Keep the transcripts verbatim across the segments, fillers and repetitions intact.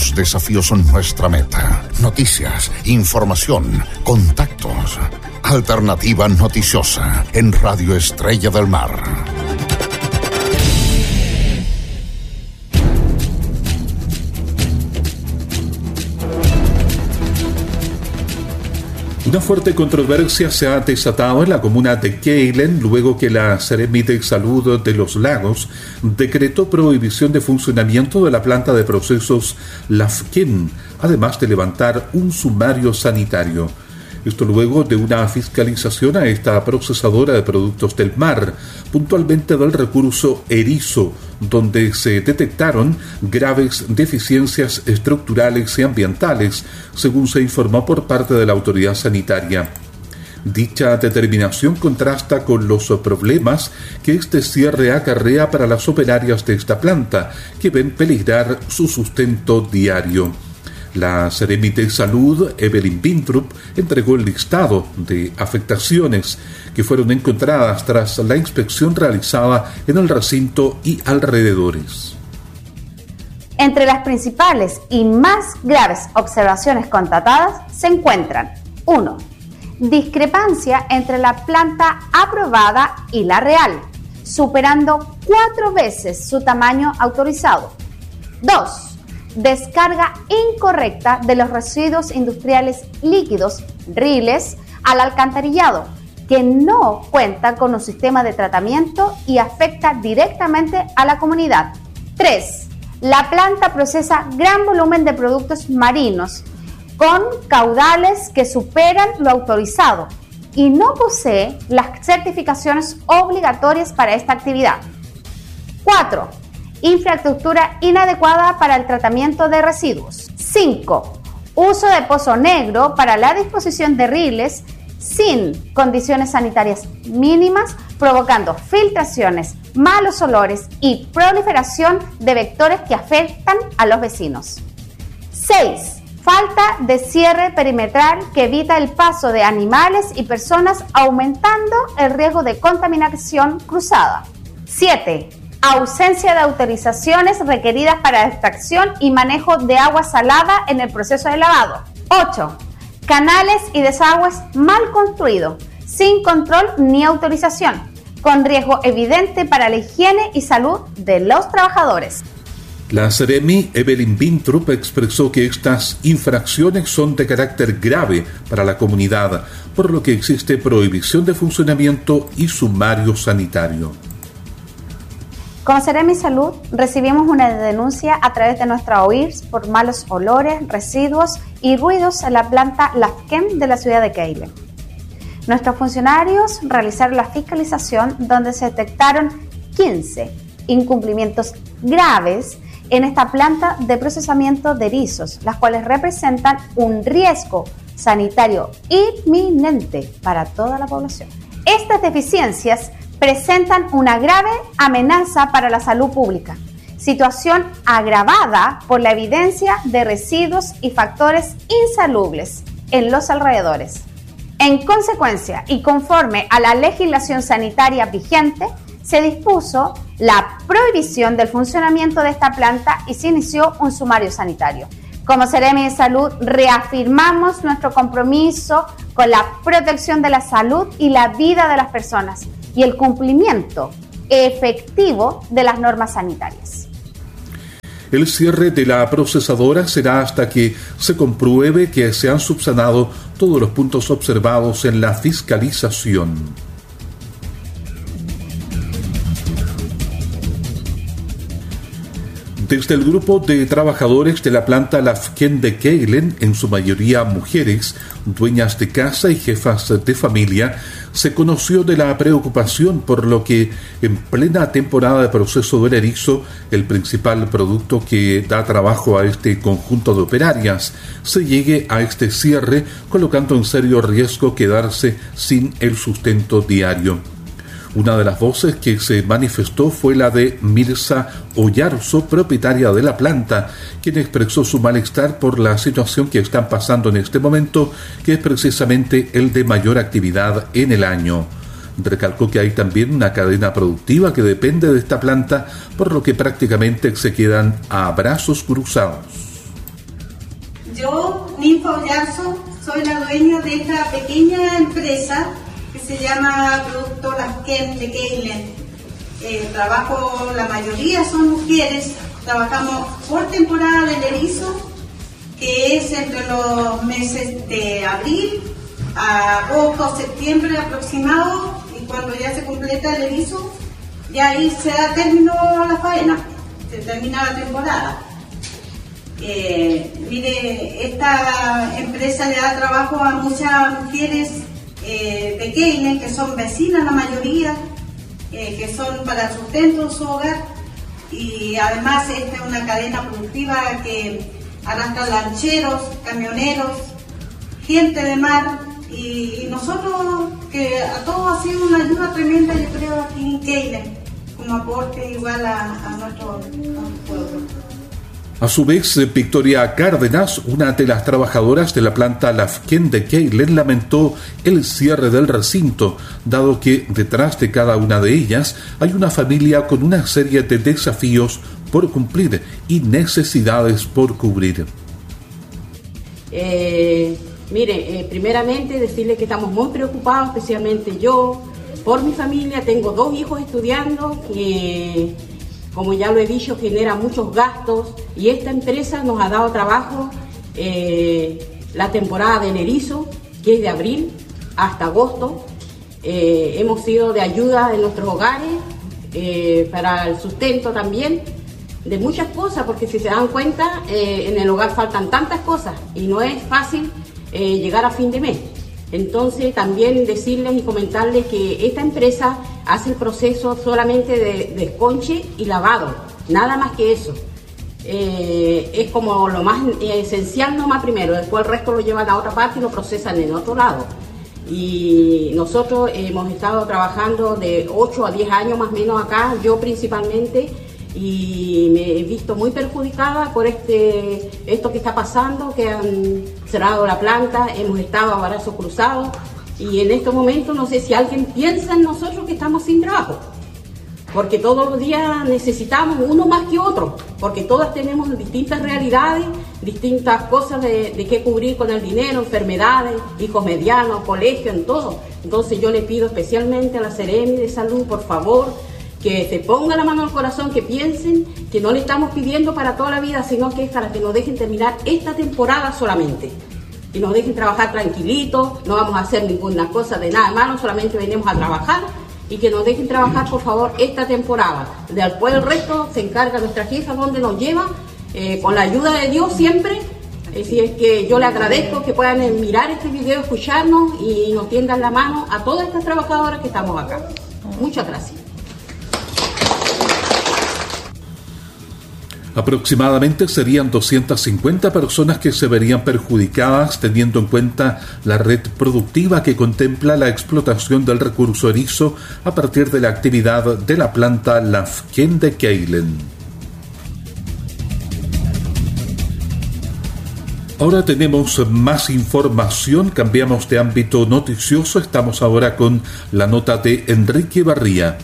Los desafíos son nuestra meta. Noticias, información, contactos. Alternativa Noticiosa en Radio Estrella del Mar. Una fuerte controversia se ha desatado en la comuna de Keilen luego que la Seremi de Salud de Los Lagos decretó prohibición de funcionamiento de la planta de procesos Lafken, además de levantar un sumario sanitario. Esto luego de una fiscalización a esta procesadora de productos del mar, puntualmente del recurso erizo, donde se detectaron graves deficiencias estructurales y ambientales, según se informó por parte de la autoridad sanitaria. Dicha determinación contrasta con los problemas que este cierre acarrea para las operarias de esta planta, que ven peligrar su sustento diario. La Seremi de Salud, Evelyn Bintrup, entregó el listado de afectaciones que fueron encontradas tras la inspección realizada en el recinto y alrededores. Entre las principales y más graves observaciones constatadas se encuentran: uno. Discrepancia entre la planta aprobada y la real, superando cuatro veces su tamaño autorizado. dos. Descarga incorrecta de los residuos industriales líquidos, riles, al alcantarillado, que no cuenta con un sistema de tratamiento y afecta directamente a la comunidad. tres. La planta procesa gran volumen de productos marinos con caudales que superan lo autorizado y no posee las certificaciones obligatorias para esta actividad. cuatro. Infraestructura inadecuada para el tratamiento de residuos. cinco. Uso de pozo negro para la disposición de riles sin condiciones sanitarias mínimas, provocando filtraciones, malos olores y proliferación de vectores que afectan a los vecinos. seis. Falta de cierre perimetral que evita el paso de animales y personas, aumentando el riesgo de contaminación cruzada. siete. Ausencia de autorizaciones requeridas para extracción y manejo de agua salada en el proceso de lavado. ocho. Canales y desagües mal construidos, sin control ni autorización, con riesgo evidente para la higiene y salud de los trabajadores. La Seremi Evelyn Bintrup expresó que estas infracciones son de carácter grave para la comunidad, por lo que existe prohibición de funcionamiento y sumario sanitario. Como Seremi Salud, recibimos una denuncia a través de nuestra O I R S por malos olores, residuos y ruidos en la planta Lafken de la ciudad de Keilen. Nuestros funcionarios realizaron la fiscalización donde se detectaron quince incumplimientos graves en esta planta de procesamiento de erizos, las cuales representan un riesgo sanitario inminente para toda la población. Estas deficiencias presentan una grave amenaza para la salud pública, situación agravada por la evidencia de residuos y factores insalubres en los alrededores. En consecuencia y conforme a la legislación sanitaria vigente, se dispuso la prohibición del funcionamiento de esta planta y se inició un sumario sanitario. Como Seremi de Salud, reafirmamos nuestro compromiso con la protección de la salud y la vida de las personas y el cumplimiento efectivo de las normas sanitarias. El cierre de la procesadora será hasta que se compruebe que se han subsanado todos los puntos observados en la fiscalización. Desde el grupo de trabajadores de la planta Lafken de Keilen, en su mayoría mujeres, dueñas de casa y jefas de familia, se conoció de la preocupación por lo que en plena temporada de proceso del erizo, el principal producto que da trabajo a este conjunto de operarias, se llegue a este cierre, colocando en serio riesgo quedarse sin el sustento diario. Una de las voces que se manifestó fue la de Mirza Oyarzo, propietaria de la planta, quien expresó su malestar por la situación que están pasando en este momento, que es precisamente el de mayor actividad en el año. Recalcó que hay también una cadena productiva que depende de esta planta, por lo que prácticamente se quedan a brazos cruzados. Yo, Ninfa Ollarzo, soy la dueña de esta pequeña empresa que se llama Producto Lasquén de Keilen. Eh, trabajo, la mayoría son mujeres, trabajamos por temporada del erizo, que es entre los meses de abril a agosto, septiembre aproximado, y cuando ya se completa el erizo, ya ahí se da término la faena, se termina la temporada. Eh, mire, esta empresa le da trabajo a muchas mujeres eh, de Keilen, que son vecinas la mayoría, eh, que son para el sustento de su hogar, y además esta es una cadena productiva que arrastra lancheros, camioneros, gente de mar, y, y nosotros, que a todos ha sido una ayuda tremenda, yo creo, aquí en Keilen, como aporte igual a, a nuestro, a nuestro pueblo. A su vez, Victoria Cárdenas, una de las trabajadoras de la planta Lasquén de Keilen, lamentó el cierre del recinto, dado que detrás de cada una de ellas hay una familia con una serie de desafíos por cumplir y necesidades por cubrir. Eh, mire, eh, primeramente decirle que estamos muy preocupados, especialmente yo, por mi familia. Tengo dos hijos estudiando que, como ya lo he dicho, genera muchos gastos, y esta empresa nos ha dado trabajo eh, la temporada del erizo, que es de abril hasta agosto. Eh, hemos sido de ayuda en nuestros hogares, eh, para el sustento también, de muchas cosas, porque si se dan cuenta, eh, en el hogar faltan tantas cosas y no es fácil eh, llegar a fin de mes. Entonces también decirles y comentarles que esta empresa hace el proceso solamente de desconche y lavado, nada más que eso. Eh, es como lo más esencial nomás primero, después el resto lo llevan a otra parte y lo procesan en otro lado. Y nosotros hemos estado trabajando de ocho a diez años más o menos acá, yo principalmente, y me he visto muy perjudicada por este esto que está pasando, que han cerrado la planta, hemos estado a brazos cruzados, y en estos momentos no sé si alguien piensa en nosotros que estamos sin trabajo, porque todos los días necesitamos uno más que otro, porque todas tenemos distintas realidades, distintas cosas de, de qué cubrir con el dinero, enfermedades, hijos medianos, colegio, en todo. Entonces yo le pido especialmente a la Seremi de Salud, por favor, que se ponga la mano al corazón, que piensen que no le estamos pidiendo para toda la vida, sino que es para que nos dejen terminar esta temporada solamente. Y nos dejen trabajar tranquilitos, no vamos a hacer ninguna cosa de nada malo, solamente venimos a trabajar, y que nos dejen trabajar, por favor, esta temporada. Después el resto se encarga nuestra jefa, donde nos lleva, eh, con la ayuda de Dios siempre. Así es que yo le agradezco que puedan mirar este video, escucharnos y nos tiendan la mano a todas estas trabajadoras que estamos acá. Muchas gracias. Aproximadamente serían doscientas cincuenta personas que se verían perjudicadas, teniendo en cuenta la red productiva que contempla la explotación del recurso erizo a partir de la actividad de la planta Lasquén de Keilen. Ahora tenemos más información, cambiamos de ámbito noticioso, estamos ahora con la nota de Enrique Barría.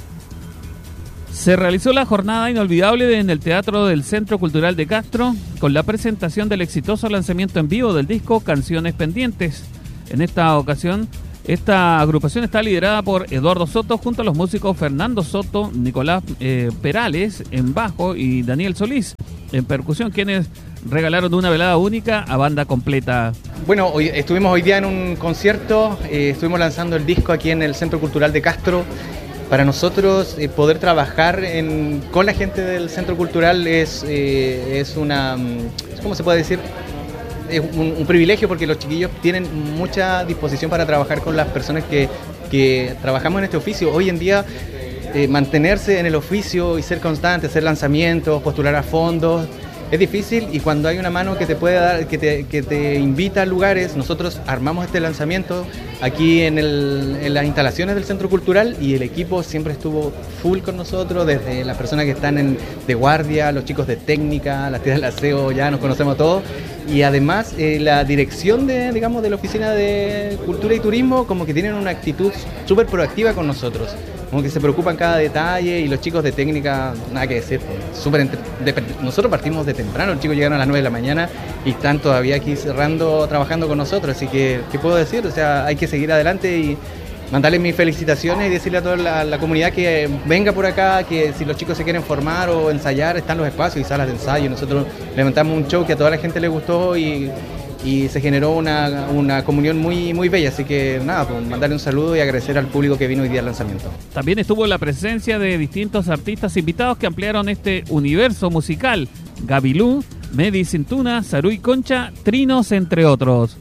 Se realizó la jornada inolvidable en el Teatro del Centro Cultural de Castro con la presentación del exitoso lanzamiento en vivo del disco Canciones Pendientes. En esta ocasión, esta agrupación está liderada por Eduardo Soto junto a los músicos Fernando Soto, Nicolás eh, Perales en bajo y Daniel Solís en percusión, quienes regalaron una velada única a banda completa. Bueno, hoy, estuvimos hoy día en un concierto, eh, estuvimos lanzando el disco aquí en el Centro Cultural de Castro. Para nosotros eh, poder trabajar en, con la gente del Centro Cultural es, eh, es una, ¿cómo se puede decir? Es un, un privilegio, porque los chiquillos tienen mucha disposición para trabajar con las personas que, que trabajamos en este oficio. Hoy en día eh, mantenerse en el oficio y ser constante, hacer lanzamientos, postular a fondos, es difícil, y cuando hay una mano que te puede dar, que te, que te invita a lugares, nosotros armamos este lanzamiento aquí en, el, en las instalaciones del Centro Cultural, y el equipo siempre estuvo full con nosotros, desde las personas que están en, de guardia, los chicos de técnica, las tías del aseo, ya nos conocemos todos, y además eh, la dirección de, digamos, de la Oficina de Cultura y Turismo como que tienen una actitud súper proactiva con nosotros. como que se preocupan cada detalle, y los chicos de técnica, nada que decir, súper entre... de... nosotros partimos de temprano, los chicos llegaron a las nueve de la mañana y están todavía aquí cerrando, trabajando con nosotros, así que, ¿qué puedo decir? O sea, hay que seguir adelante y mandarles mis felicitaciones y decirle a toda la, la comunidad que venga por acá, que si los chicos se quieren formar o ensayar, están los espacios y salas de ensayo. Nosotros levantamos un show que a toda la gente le gustó y... y se generó una, una comunión muy, muy bella, así que nada, pues mandarle un saludo y agradecer al público que vino hoy día al lanzamiento. También estuvo la presencia de distintos artistas invitados que ampliaron este universo musical: Gabilú, Medi Cintuna, Saruy Concha, Trinos, entre otros.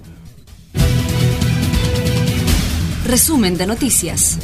Resumen de noticias.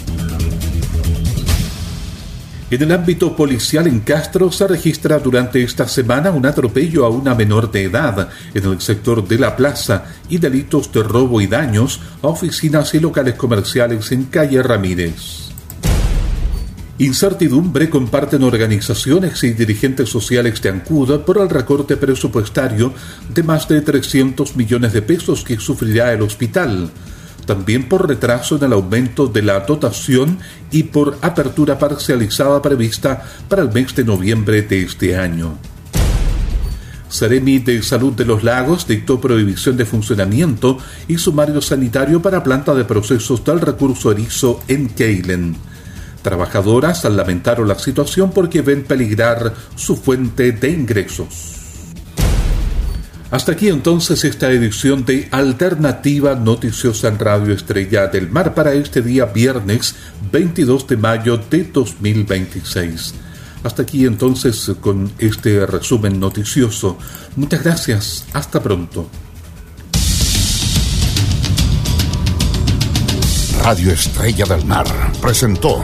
En el ámbito policial en Castro se registra durante esta semana un atropello a una menor de edad en el sector de la plaza y delitos de robo y daños a oficinas y locales comerciales en calle Ramírez. Incertidumbre comparten organizaciones y dirigentes sociales de Ancud por el recorte presupuestario de más de trescientos millones de pesos que sufrirá el hospital. También por retraso en el aumento de la dotación y por apertura parcializada prevista para el mes de noviembre de este año. Seremi de Salud de los Lagos dictó prohibición de funcionamiento y sumario sanitario para planta de procesos del recurso erizo en Keilen. Trabajadoras lamentaron la situación porque ven peligrar su fuente de ingresos. Hasta aquí entonces esta edición de Alternativa Noticiosa en Radio Estrella del Mar para este día viernes veintidós de mayo de dos mil veintiséis. Hasta aquí entonces con este resumen noticioso. Muchas gracias. Hasta pronto. Radio Estrella del Mar presentó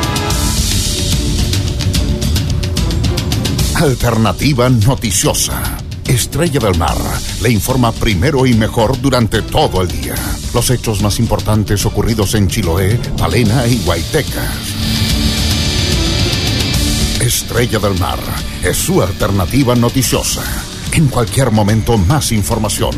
Alternativa Noticiosa. Estrella del Mar le informa primero y mejor durante todo el día. Los hechos más importantes ocurridos en Chiloé, Palena y Guaitecas. Estrella del Mar es su alternativa noticiosa. En cualquier momento, más información.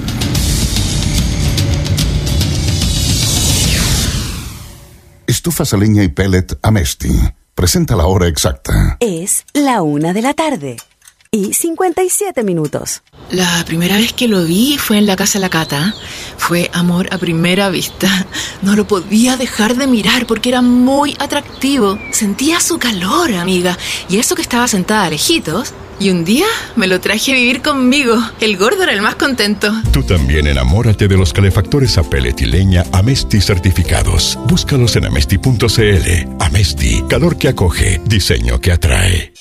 Estufas a leña y pellet Amesti. Presenta la hora exacta. Es la una de la tarde y cincuenta y siete minutos. La primera vez que lo vi fue en la casa de la Cata. Fue amor a primera vista. No lo podía dejar de mirar porque era muy atractivo. Sentía su calor, amiga. Y eso que estaba sentada lejitos. Y un día me lo traje a vivir conmigo. El gordo era el más contento. Tú también enamórate de los calefactores a pellet y leña Amesti certificados. Búscalos en amesti punto cl. Amesti, calor que acoge, diseño que atrae.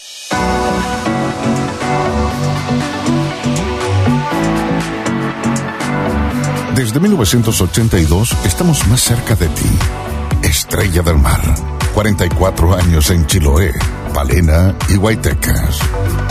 Desde mil novecientos ochenta y dos estamos más cerca de ti. Estrella del Mar. cuarenta y cuatro años en Chiloé, Palena y Guaitecas.